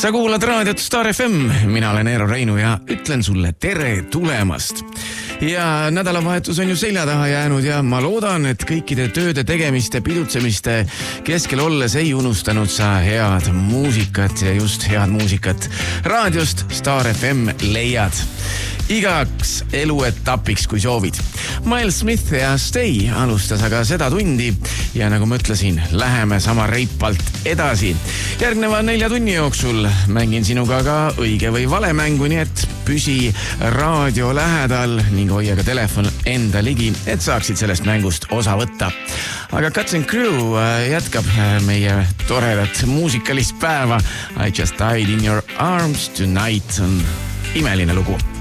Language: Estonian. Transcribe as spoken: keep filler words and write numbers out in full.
Sa kuulad raadiot Star F M, mina olen Eero Reinu ja ütlen sulle tere tulemast. Ja nädalavahetus on ju selja taha jäänud ja ma loodan, et kõikide tööde tegemiste, pidutsemiste keskel olles ei unustanud sa head muusikat ja just head muusikat raadiost Star F M leiad igaks eluetapiks, kui soovid. Miles Smith ja Stay alustas aga seda tundi ja nagu ma ütlesin, läheme sama reipalt edasi. Järgneva nelja tunni jooksul mängin sinuga ka õige või vale mängu, nii et püsi raadio lähedal ning hoia ka telefon enda ligi, et saaksid sellest mängust osa võtta. Aga Cuts and Crew jätkab meie toredat muusikalist päeva. I Just Died in Your Arms Tonight on imeline lugu.